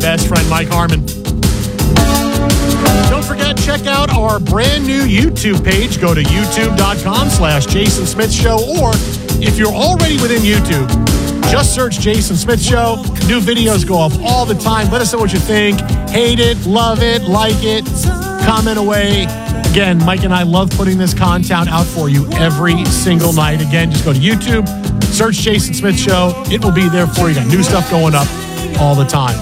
best friend, Mike Harmon. Don't forget, check out our brand new YouTube page. Go to youtube.com/Jason Smith Show, or if you're already within YouTube, just search Jason Smith Show. New videos go up all the time. Let us know what you think. Hate it, love it, like it, comment away. Again, Mike and I love putting this content out for you every single night. Again, just go to YouTube, search Jason Smith Show. It will be there for you. Got new stuff going up all the time.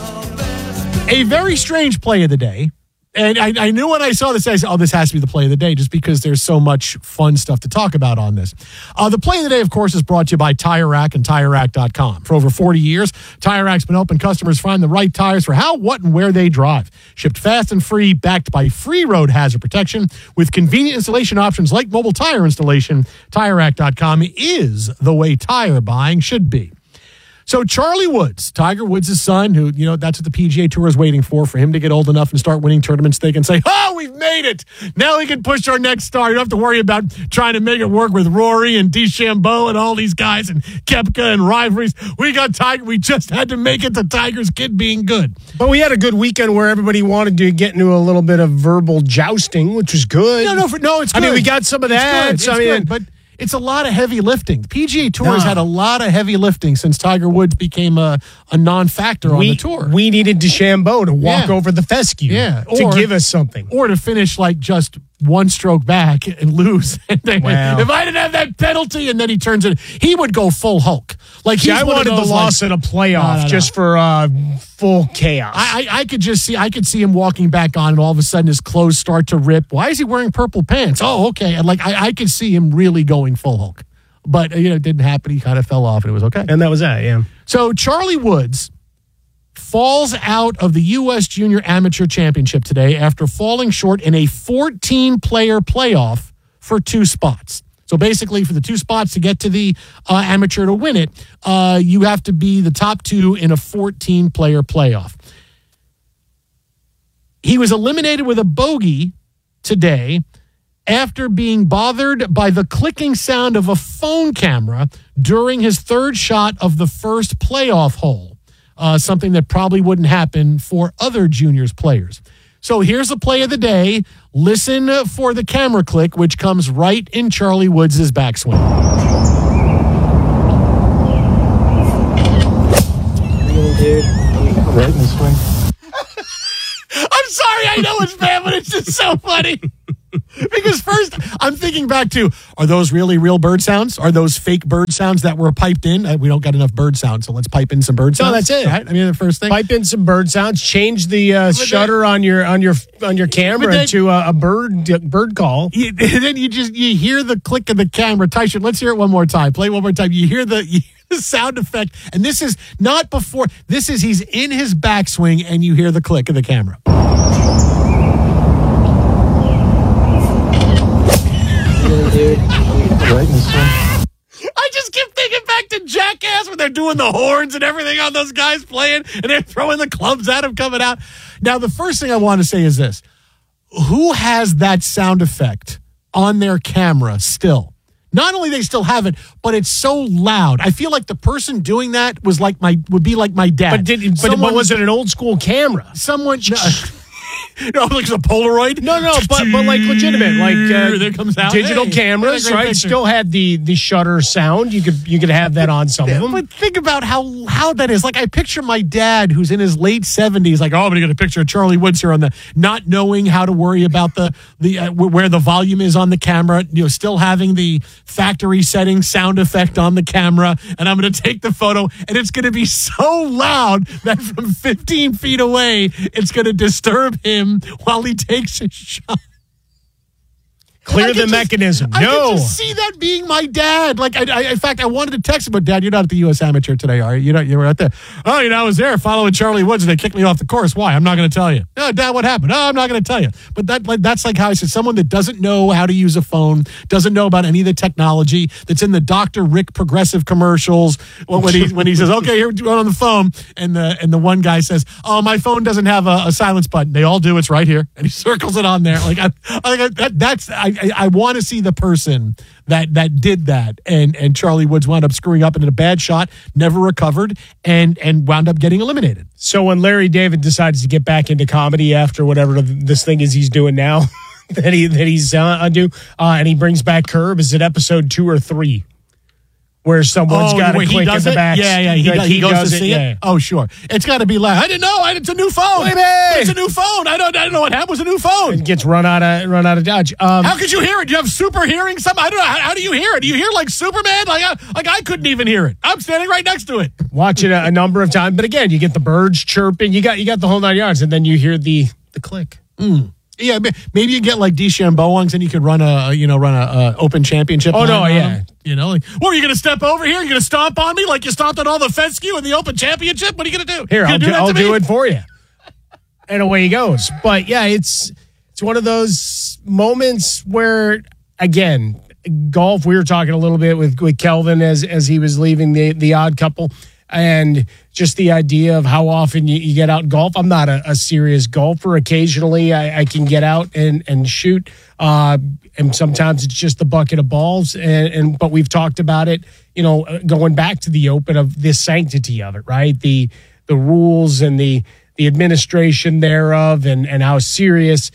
A very strange play of the day. And I knew when I saw this, I said, oh, this has to be the play of the day, just because there's so much fun stuff to talk about on this. The play of the day, of course, is brought to you by Tire Rack and TireRack.com. For over 40 years, Tire Rack's been helping customers find the right tires for how, what, and where they drive. Shipped fast and free, backed by free road hazard protection. With convenient installation options like mobile tire installation, TireRack.com is the way tire buying should be. So Charlie Woods, Tiger Woods' son, who, that's what the PGA Tour is waiting for him to get old enough and start winning tournaments. They can say, oh, we've made it. Now we can push our next star. You don't have to worry about trying to make it work with Rory and DeChambeau and all these guys and Koepka and rivalries. We got Tiger. We just had to make it to Tiger's kid being good. But we had a good weekend where everybody wanted to get into a little bit of verbal jousting, which was good. No, it's good. I mean, we got some of that. It's good, but it's a lot of heavy lifting. The PGA Tour has had a lot of heavy lifting since Tiger Woods became a non-factor on the tour. We needed DeChambeau to walk over the fescue to give us something. Or to finish like just one stroke back and lose. Wow. If I didn't have that penalty, and then he turns it, he would go full Hulk. Like I wanted the loss in a playoff just for full chaos. I could see him walking back on, and all of a sudden his clothes start to rip. Why is he wearing purple pants? Oh, okay. And I could see him really going full Hulk. But it didn't happen. He kind of fell off, and it was okay. And that was that, yeah. So Charlie Woods falls out of the U.S. Junior Amateur Championship today after falling short in a 14-player playoff for 2 spots. So basically, for the 2 spots to get to the amateur to win it, you have to be the top 2 in a 14-player playoff. He was eliminated with a bogey today after being bothered by the clicking sound of a phone camera during his 3rd shot of the first playoff hole. Something that probably wouldn't happen for other juniors players. So here's the play of the day. Listen for the camera click, which comes right in Charlie Woods' backswing. Really, dude? Right in the swing. I'm sorry, I know it's bad, but it's just so funny. Because first, I'm thinking back to, are those really real bird sounds? Are those fake bird sounds that were piped in? We don't got enough bird sounds, so let's pipe in some bird sounds. No, that's it. Right? I mean, the first thing. Pipe in some bird sounds. Change the shutter on your camera to a bird call. And then you hear the click of the camera. Tyson, let's hear it one more time. Play it one more time. You hear the sound effect, and this is not before. This is he's in his backswing, and you hear the click of the camera. Dude. Right in the swing. I just keep thinking back to Jackass when they're doing the horns and everything on those guys playing, and they're throwing the clubs at them coming out. Now, the first thing I want to say is this. Who has that sound effect on their camera still? Not only they still have it, but it's so loud. I feel like the person doing that would be like my dad. But was it an old school camera? Someone... No, like a Polaroid? No, but like legitimate, like there comes out digital cameras, right? Picture. Still had the shutter sound. You could have that on some of them. But think about how loud that is. Like I picture my dad, who's in his late 70s, like, oh, I'm going to get a picture of Charlie Woods here on the not knowing how to worry about the where the volume is on the camera. Still having the factory setting sound effect on the camera, and I'm going to take the photo, and it's going to be so loud that from 15 feet away, it's going to disturb him while he takes a shot. Clear the mechanism. I can just see that being my dad. Like, in fact, I wanted to text him, but Dad, you're not at the U.S. Amateur today, are you? You were out there. Oh, I was there following Charlie Woods, and they kicked me off the course. Why? I'm not going to tell you. No, Dad, what happened? No, I'm not going to tell you. But that's like how I said, someone that doesn't know how to use a phone, doesn't know about any of the technology, that's in the Dr. Rick Progressive commercials. When he says, okay, here we're on the phone, and the one guy says, oh, my phone doesn't have a silence button. They all do. It's right here, and he circles it on there. Like I want to see the person that did that, and Charlie Woods wound up screwing up in a bad shot, never recovered, and wound up getting eliminated. So when Larry David decides to get back into comedy after whatever this thing is he's doing now, that he's undo, and he brings back Curb, is it episode 2 or 3? Where someone's got a click in the back. Yeah. He goes to see it. Oh, sure. It's got to be like, I didn't know. It's a new phone. It's a new phone. I don't know what happened. It was a new phone. It gets run out of Dodge. How could you hear it? Do you have super hearing? I don't know. How do you hear it? Do you hear like Superman? Like I couldn't even hear it. I'm standing right next to it. Watch it a number of times. But again, you get the birds chirping. You got the whole 9 yards, and then you hear the click. Yeah, maybe you get like DeChambeau ones, and you could run a Open Championship. Oh no, yeah. Like, well, are you going to step over here? You're going to stomp on me like you stomped on all the Fescue in the Open Championship? What are you going to do? Here, I'll do it for you. And away he goes. But yeah, it's one of those moments where, again, golf. We were talking a little bit with Kelvin as he was leaving the Odd Couple. And just the idea of how often you get out and golf. I'm not a serious golfer. Occasionally, I can get out and shoot. And sometimes it's just the bucket of balls. But we've talked about it, going back to the Open, of the sanctity of it, right? The rules and the administration thereof, and how serious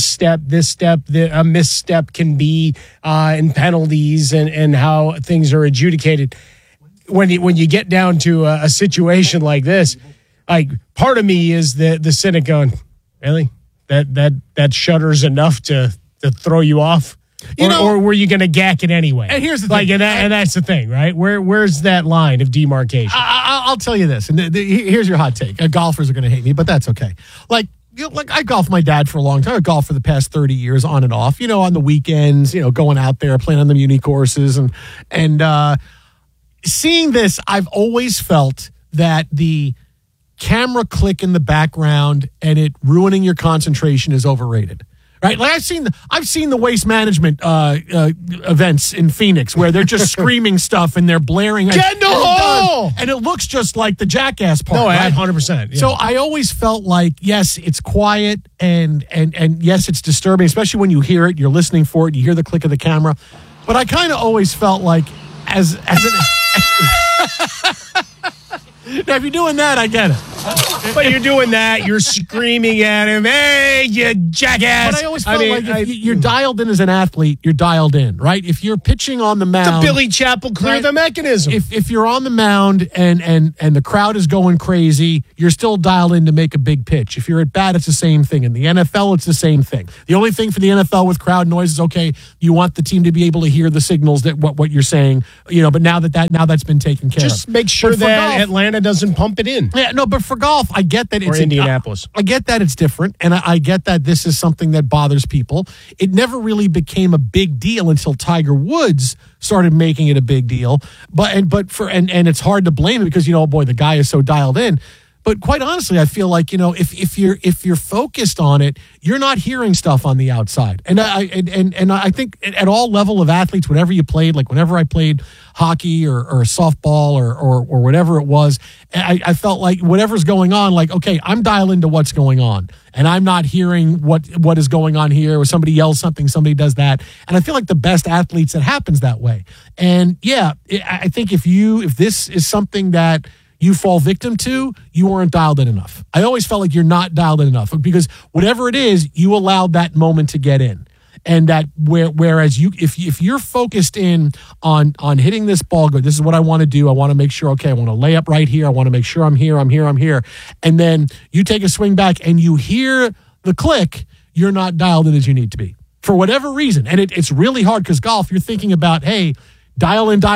a misstep can be, in penalties and how things are adjudicated. When you get down to a situation like this, like, part of me is the cynic going, really? That shutter's enough to throw you off? Or were you going to gack it anyway? And here's the thing. And that's the thing, right? Where's that line of demarcation? I'll tell you this, and here's your hot take. Golfers are going to hate me, but that's okay. Like I golfed my dad for a long time. I golfed for the past 30 years on and off, on the weekends, going out there, playing on the muni courses. And seeing this, I've always felt that the camera click in the background and it ruining your concentration is overrated. Right, like I've seen the waste management events in Phoenix where they're just screaming stuff and they're blaring. Get in the hole! And it looks just like the Jackass part. No, right? 100%. Yeah. So I always felt like, yes, it's quiet and yes, it's disturbing, especially when you hear it, you're listening for it, you hear the click of the camera. But I kind of always felt like as an now, if you're doing that, I get it. But you're doing that, you're screaming at him, hey, you jackass. But I always felt if you're dialed in as an athlete, you're dialed in, right? If you're pitching on the mound. The Billy Chappell clear the mechanism. If you're on the mound and the crowd is going crazy, you're still dialed in to make a big pitch. If you're at bat, it's the same thing. In the NFL, it's the same thing. The only thing for the NFL with crowd noise is, okay, you want the team to be able to hear the signals that what you're saying, but now that's been taken care of. Just make sure that golf, Atlanta doesn't pump it in. Yeah, no, but for golf, I get that it's Indianapolis. I get that it's different, and I get that this is something that bothers people. It never really became a big deal until Tiger Woods started making it a big deal. But it's hard to blame him because the guy is so dialed in. But quite honestly, I feel like if you're focused on it, you're not hearing stuff on the outside. And I think at all level of athletes, whenever you played, like whenever I played hockey or softball or whatever it was, I felt like whatever's going on, like, okay, I'm dialed into what's going on, and I'm not hearing what is going on here. Or somebody yells something, somebody does that, and I feel like the best athletes, it happens that way. And yeah, I think if this is something that you fall victim to, you weren't dialed in enough. I always felt like you're not dialed in enough because whatever it is, you allowed that moment to get in. And that whereas if you're focused in on hitting this ball good, this is what I want to do. I want to make sure, okay, I want to lay up right here. I want to make sure I'm here. And then you take a swing back and you hear the click, you're not dialed in as you need to be for whatever reason. And it's really hard because golf, you're thinking about, hey, dial in,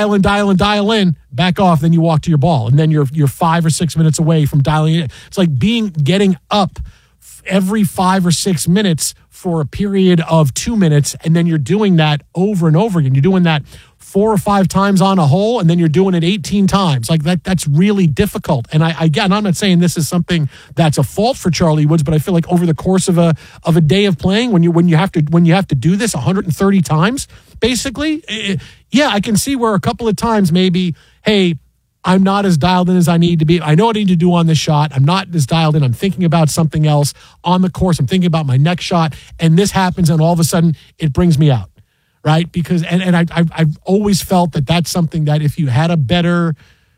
back off, then you walk to your ball. And then you're 5 or 6 minutes away from dialing in. It's like getting up every 5 or 6 minutes for a period of 2 minutes, and then you're doing that over and over again. You're doing that 4 or 5 times on a hole, and then you're doing it 18 times. Like that's really difficult. And I'm not saying this is something that's a fault for Charlie Woods, but I feel like over the course of a day of playing, when you have to do this 130 times, basically, yeah, I can see where a couple of times maybe, hey, I'm not as dialed in as I need to be. I know what I need to do on this shot. I'm not as dialed in. I'm thinking about something else on the course. I'm thinking about my next shot, and this happens, and all of a sudden, it brings me out. right? Because and I've always felt that that's something that if you had a better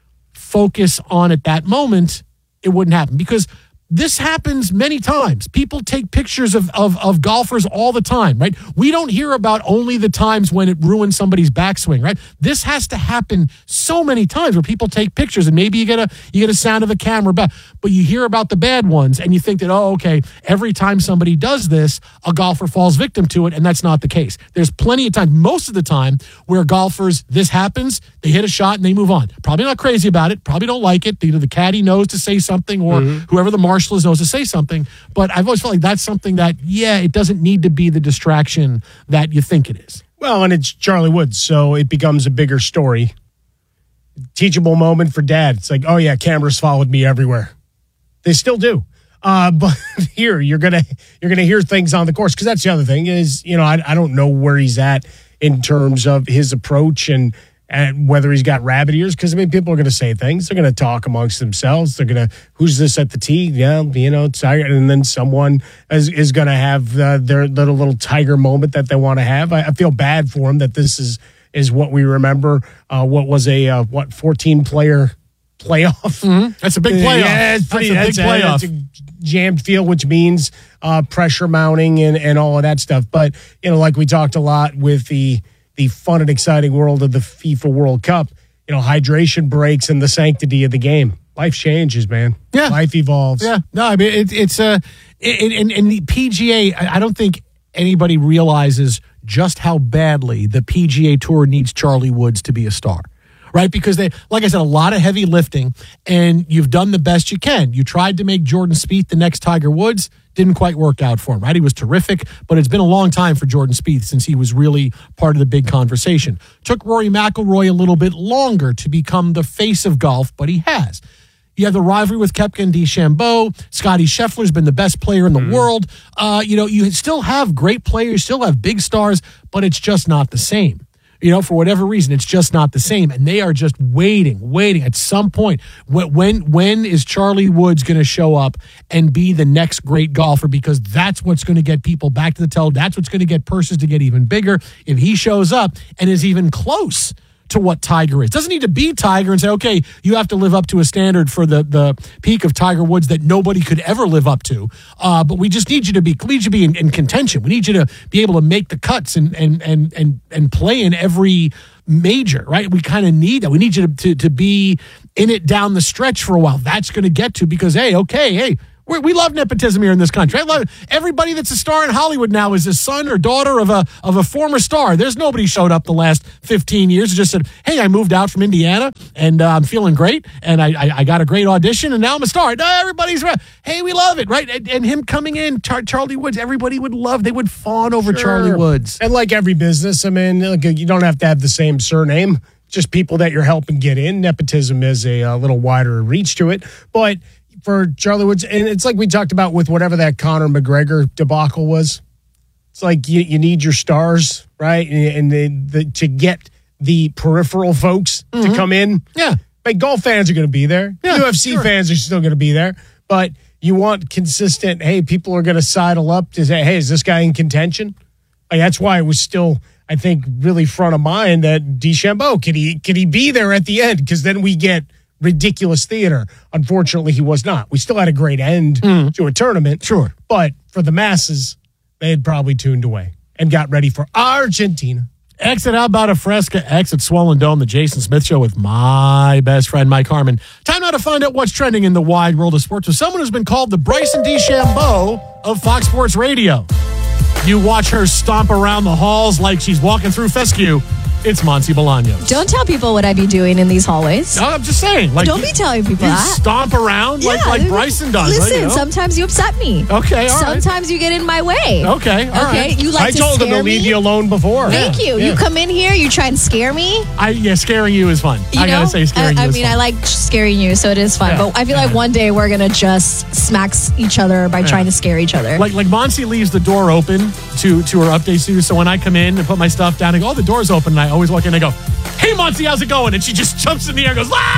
focus on at that moment, it wouldn't happen. Because this happens many times. People take pictures of golfers all the time, right? We don't hear about only the times when it ruins somebody's backswing, right? This has to happen so many times where people take pictures and maybe you get a sound of a camera back, but you hear about the bad ones and you think that, oh, okay, every time somebody does this, a golfer falls victim to it, and that's not the case. There's plenty of time, most of the time, where golfers, this happens, they hit a shot and they move on. Probably not crazy about it, probably don't like it. Either the caddy knows to say something or whoever the marshal is knows to say something, but I've always felt like that's something that, it doesn't need to be the distraction that you think it is. Well, and it's Charlie Woods, so it becomes a bigger story. Teachable moment for dad. It's like, oh yeah, cameras followed me everywhere. They still do. But here, you're gonna hear things on the course, because that's the other thing is, I don't know where he's at in terms of his approach and whether he's got rabbit ears, because people are going to say things. They're going to talk amongst themselves. They're going to, who's this at the tee? Yeah, Tiger. And then someone is going to have their little Tiger moment that they want to have. I feel bad for him that this is what we remember. What was a 14-player playoff? Mm-hmm. That's a big playoff. Yeah, that's a big playoff. That's a jammed field, which means pressure mounting and all of that stuff. But like we talked a lot with the fun and exciting world of the FIFA World Cup, hydration breaks and the sanctity of the game. Life changes, man. Yeah. Life evolves. Yeah. No, I mean, it's in the PGA, I don't think anybody realizes just how badly the PGA Tour needs Charlie Woods to be a star. Right? Because they, like I said, a lot of heavy lifting, and you've done the best you can. You tried to make Jordan Spieth the next Tiger Woods. Didn't quite work out for him, right? He was terrific, but it's been a long time for Jordan Spieth since he was really part of the big conversation. Took Rory McIlroy a little bit longer to become the face of golf, but he has. You have the rivalry with Koepka and DeChambeau. Scottie Scheffler's been the best player in the world. You still have great players, still have big stars, but it's just not the same. For whatever reason, it's just not the same. And they are just waiting at some point. When is Charlie Woods going to show up and be the next great golfer? Because that's what's going to get people back to the tell. That's what's going to get purses to get even bigger. If he shows up and is even close to what Tiger is. Doesn't need to be Tiger and say, okay, you have to live up to a standard for the peak of Tiger Woods that nobody could ever live up to. But we just need you to be in contention. We need you to be able to make the cuts and play in every major, right? We kind of need that. We need you to be in it down the stretch for a while. That's going to get to, because, hey, we love nepotism here in this country. I love it. Everybody that's a star in Hollywood now is a son or daughter of a former star. There's nobody showed up the last 15 years and just said, hey, I moved out from Indiana and I'm feeling great and I got a great audition and now I'm a star. No, everybody's right. Hey, we love it, right? And him coming in, Charlie Woods, everybody would love. They would fawn over Charlie Woods. And like every business, you don't have to have the same surname. Just people that you're helping get in. Nepotism is a little wider reach to it, but for Charlie Woods, and it's like we talked about with whatever that Conor McGregor debacle was. It's like you need your stars, right? And to get the peripheral folks to come in. Yeah. Like golf fans are going to be there. Yeah, UFC fans are still going to be there. But you want consistent, hey, people are going to sidle up to say, hey, is this guy in contention? Like, that's why it was still, I think, really front of mind that DeChambeau, could he be there at the end? Because then we get ridiculous theater. Unfortunately, he was not. We still had a great end to a tournament. Sure. But for the masses, they had probably tuned away and got ready for Argentina. Exit How About a Fresca, exit Swollen Dome, the Jason Smith Show with my best friend, Mike Harmon. Time now to find out what's trending in the wide world of sports with someone who's been called the Bryson DeChambeau of Fox Sports Radio. You watch her stomp around the halls like she's walking through fescue. It's Monty Bolaños. Don't tell people what I be doing in these hallways. No, I'm just saying. Like, don't be telling people you that. Stomp around like Bryson does. Listen, sometimes you upset me. Okay, all right. Sometimes you get in my way. Okay, all right. You like to scare me. I told him to leave you alone before. Thank you. Yeah. You come in here, you try and scare me. Scaring you is fun. I got to say scaring you is fun. I like scaring you, so it is fun. Yeah. But I feel like one day we're going to just smack each other by trying to scare each other. Like Monty leaves the door open to her update studio, so when I come in and put my stuff down and go, oh, the door's open, and I always walk in and I go, hey, Monty, how's it going? And she just jumps in the air and goes, ah!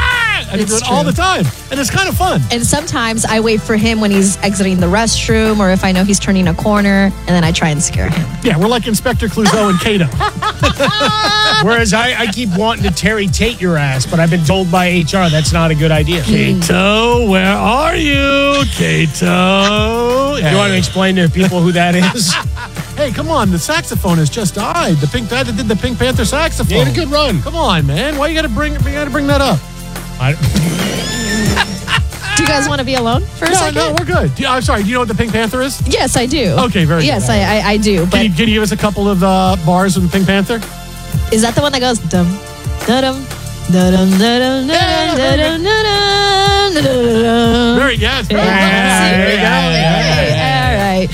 I do It's it all true. the time. And it's kind of fun. And sometimes I wait for him when he's exiting the restroom or if I know he's turning a corner, and then I try and scare him. Yeah, we're like Inspector Clouseau and Kato. Whereas I keep wanting to Terry Tate your ass, but I've been told by HR that's not a good idea. Kato, where are you? Kato. You want to explain to people who that is? Hey, come on. The saxophonist just died. The Pink Panther did the Pink Panther saxophone. He had a good run. Come on, man. Why you got to bring that up? Do you guys want to be alone for a second? No, we're good. I'm sorry. Do you know what the Pink Panther is? Yes, I do. Okay, very yes, good. I do. But Can you give us a couple of bars from the Pink Panther? is that the one that goes dum da-dum da-dum da-dum da-dum da-dum da-dum? Very, yes. Very There you go. All right.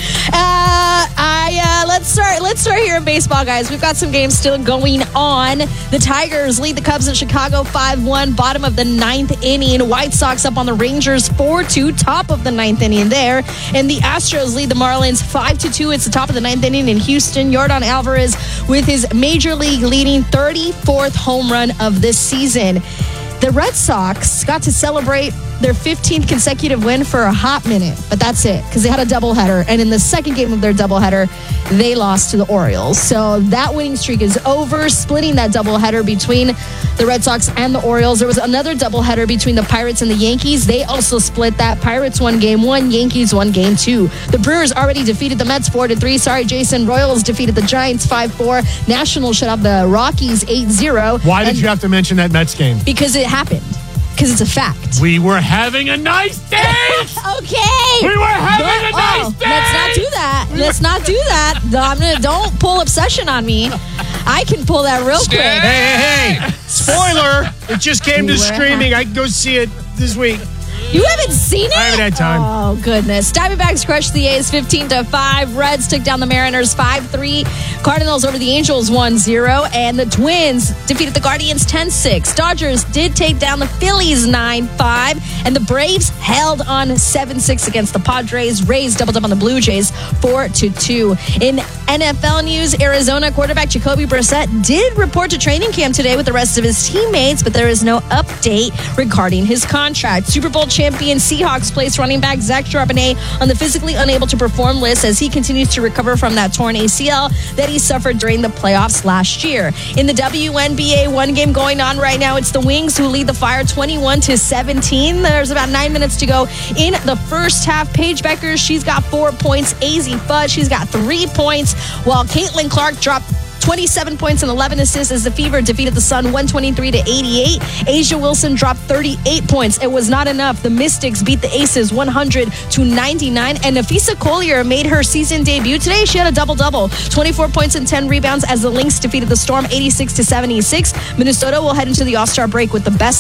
Let's start here in baseball, guys. We've got some games still going on. The Tigers lead the Cubs in Chicago 5-1, bottom of the ninth inning. White Sox up on the Rangers 4-2, top of the ninth inning there. And the Astros lead the Marlins 5-2. It's the top of the ninth inning in Houston. Yordan Alvarez with his major league leading 34th home run of this season. The Red Sox got to celebrate their 15th consecutive win for a hot minute, but that's it because they had a doubleheader. And in the second game of their doubleheader, they lost to the Orioles. So that winning streak is over, splitting that doubleheader between the Red Sox and the Orioles. There was another doubleheader between the Pirates and the Yankees. They also split that. Pirates won game 1, Yankees won game 2. The Brewers already defeated the Mets 4-3. Sorry, Jason. Royals defeated the Giants 5-4. Nationals shut out the Rockies 8-0. Why did you have to mention that Mets game? Because it happened. Because it's a fact. We were having a nice day. Okay. We were having a nice day. Let's not do that. Let's not do that. Don't pull obsession on me. I can pull that real quick. Hey. Spoiler. It just came to streaming. I can go see it this week. You haven't seen it? I haven't had time. Oh, goodness. Diamondbacks crushed the A's 15-5. Reds took down the Mariners 5-3. Cardinals over the Angels 1-0. And the Twins defeated the Guardians 10-6. Dodgers did take down the Phillies 9-5. And the Braves held on 7-6 against the Padres. Rays doubled up on the Blue Jays 4-2. In NFL news, Arizona quarterback Jacoby Brissett did report to training camp today with the rest of his teammates, but there is no update regarding his contract. Super Bowl champion Seahawks placed running back Zach Charbonnet on the physically unable to perform list as he continues to recover from that torn ACL that he suffered during the playoffs last year. In the WNBA, one game going on right now. It's the Wings who lead the Fire 21-17. There's about 9 minutes to go in the first half. Paige Becker, she's got 4 points. Azzi Fudd, she's got 3 points, while Caitlin Clark dropped 27 points and 11 assists as the Fever defeated the Sun 123-88. Asia Wilson dropped 38 points. It was not enough. The Mystics beat the Aces 100-99. And Nafisa Collier made her season debut today. She had a double-double, 24 points and 10 rebounds as the Lynx defeated the Storm 86-76. Minnesota will head into the All-Star break with the best